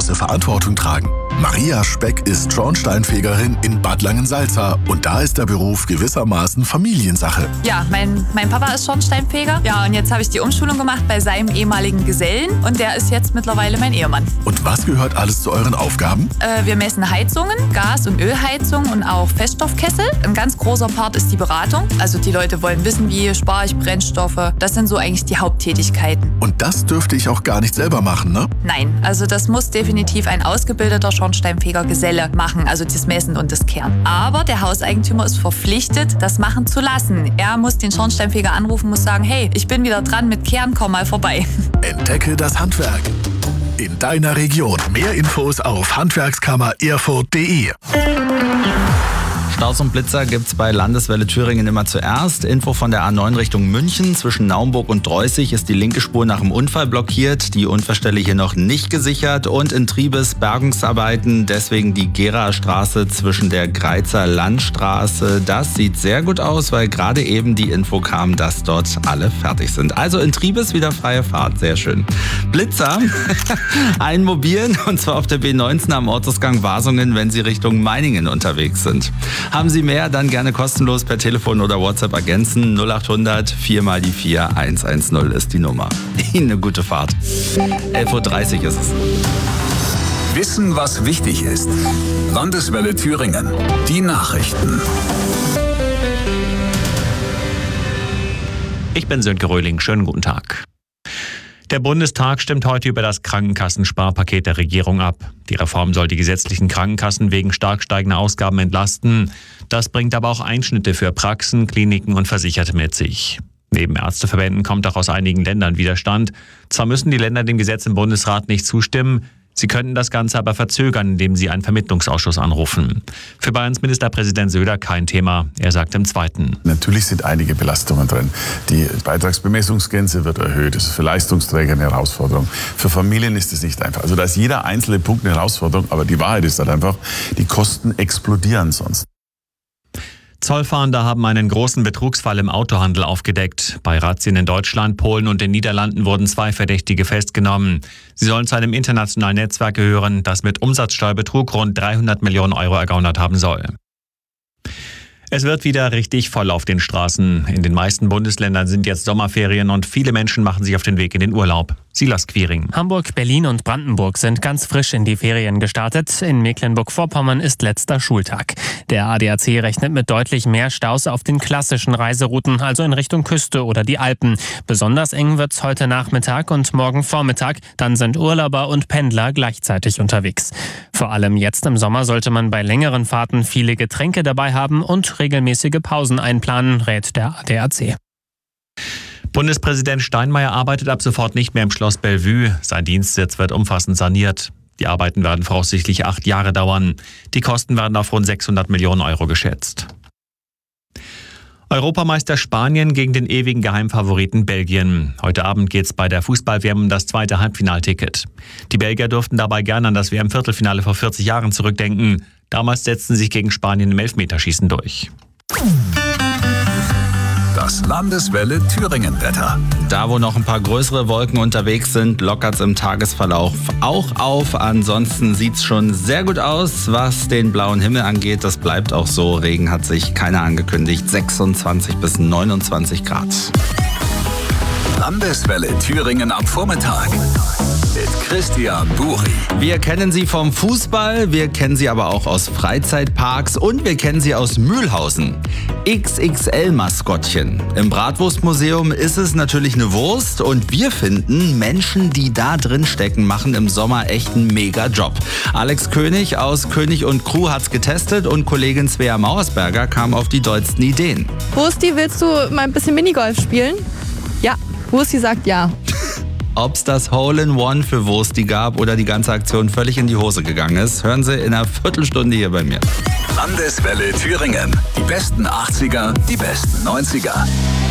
große Verantwortung tragen. Maria Speck ist Schornsteinfegerin in Bad Langensalza und da ist der Beruf gewissermaßen Familiensache. Ja, mein Papa ist Schornsteinfeger. Ja, und jetzt habe ich die Umschulung gemacht bei seinem ehemaligen Gesellen und der ist jetzt mittlerweile mein Ehemann. Und was gehört alles zu euren Aufgaben? Wir messen Heizungen, Gas- und Ölheizung und auch Feststoffkessel. Ein ganz großer Part ist die Beratung. Also die Leute wollen wissen, wie spare ich Brennstoffe. Das sind so eigentlich die Haupttätigkeiten. Und das dürfte ich auch gar nicht selber machen, ne? Nein, also das muss definitiv ein ausgebildeter Schornsteinfeger-Geselle machen, also das Messen und das Kehren. Aber der Hauseigentümer ist verpflichtet, das machen zu lassen. Er muss den Schornsteinfeger anrufen, muss sagen, hey, ich bin wieder dran mit Kehren, komm mal vorbei. Entdecke das Handwerk in deiner Region. Mehr Infos auf handwerkskammererfurt.de. Staus und Blitzer gibt's bei Landeswelle Thüringen immer zuerst. Info von der A9 Richtung München. Zwischen Naumburg und Dreußig ist die linke Spur nach dem Unfall blockiert. Die Unfallstelle hier noch nicht gesichert. Und in Triebes Bergungsarbeiten, deswegen die Gera-Straße zwischen der Greizer Landstraße. Das sieht sehr gut aus, weil gerade eben die Info kam, dass dort alle fertig sind. Also in Triebes wieder freie Fahrt. Sehr schön. Blitzer, einen mobilen, und zwar auf der B19 am Ortsausgang Wasungen, wenn Sie Richtung Meiningen unterwegs sind. Haben Sie mehr, dann gerne kostenlos per Telefon oder WhatsApp ergänzen. 0800 4 mal die 4 110 ist die Nummer. Ihnen eine gute Fahrt. 11.30 Uhr ist es. Wissen, was wichtig ist. Landeswelle Thüringen. Die Nachrichten. Ich bin Sönke Röhling. Schönen guten Tag. Der Bundestag stimmt heute über das Krankenkassensparpaket der Regierung ab. Die Reform soll die gesetzlichen Krankenkassen wegen stark steigender Ausgaben entlasten. Das bringt aber auch Einschnitte für Praxen, Kliniken und Versicherte mit sich. Neben Ärzteverbänden kommt auch aus einigen Ländern Widerstand. Zwar müssen die Länder dem Gesetz im Bundesrat nicht zustimmen, sie könnten das Ganze aber verzögern, indem sie einen Vermittlungsausschuss anrufen. Für Bayerns Ministerpräsident Söder kein Thema. Er sagt im Zweiten. Natürlich sind einige Belastungen drin. Die Beitragsbemessungsgrenze wird erhöht. Das ist für Leistungsträger eine Herausforderung. Für Familien ist es nicht einfach. Also da ist jeder einzelne Punkt eine Herausforderung. Aber die Wahrheit ist halt einfach, die Kosten explodieren sonst. Zollfahnder haben einen großen Betrugsfall im Autohandel aufgedeckt. Bei Razzien in Deutschland, Polen und den Niederlanden wurden 2 Verdächtige festgenommen. Sie sollen zu einem internationalen Netzwerk gehören, das mit Umsatzsteuerbetrug rund 300 Millionen Euro ergaunert haben soll. Es wird wieder richtig voll auf den Straßen. In den meisten Bundesländern sind jetzt Sommerferien und viele Menschen machen sich auf den Weg in den Urlaub. Silas Quiring. Hamburg, Berlin und Brandenburg sind ganz frisch in die Ferien gestartet. In Mecklenburg-Vorpommern ist letzter Schultag. Der ADAC rechnet mit deutlich mehr Staus auf den klassischen Reiserouten, also in Richtung Küste oder die Alpen. Besonders eng wird's heute Nachmittag und morgen Vormittag. Dann sind Urlauber und Pendler gleichzeitig unterwegs. Vor allem jetzt im Sommer sollte man bei längeren Fahrten viele Getränke dabei haben und regelmäßige Pausen einplanen, rät der ADAC. Bundespräsident Steinmeier arbeitet ab sofort nicht mehr im Schloss Bellevue. Sein Dienstsitz wird umfassend saniert. Die Arbeiten werden voraussichtlich 8 Jahre dauern. Die Kosten werden auf rund 600 Millionen Euro geschätzt. Europameister Spanien gegen den ewigen Geheimfavoriten Belgien. Heute Abend geht's bei der Fußball-WM um das 2. Halbfinalticket. Die Belgier durften dabei gerne an das WM-Viertelfinale vor 40 Jahren zurückdenken. Damals setzten sie sich gegen Spanien im Elfmeterschießen durch. Das Landeswelle Thüringen-Wetter. Da, wo noch ein paar größere Wolken unterwegs sind, lockert's im Tagesverlauf auch auf. Ansonsten sieht's schon sehr gut aus, was den blauen Himmel angeht. Das bleibt auch so. Regen hat sich keiner angekündigt. 26 bis 29 Grad. Landeswelle Thüringen am Vormittag. Mit Christian Buri. Wir kennen sie vom Fußball, wir kennen sie aber auch aus Freizeitparks und wir kennen sie aus Mühlhausen. XXL-Maskottchen. Im Bratwurstmuseum ist es natürlich eine Wurst und wir finden, Menschen, die da drin stecken, machen im Sommer echt einen mega Job. Alex König aus König und Crew hat's getestet und Kollegin Svea Mauersberger kam auf die dollsten Ideen. Wursti, willst du mal ein bisschen Minigolf spielen? Ja. Wursti sagt ja. Ob's das Hole-in-One für Wursti gab oder die ganze Aktion völlig in die Hose gegangen ist, hören Sie in einer Viertelstunde hier bei mir. Landeswelle Thüringen. Die besten 80er, die besten 90er.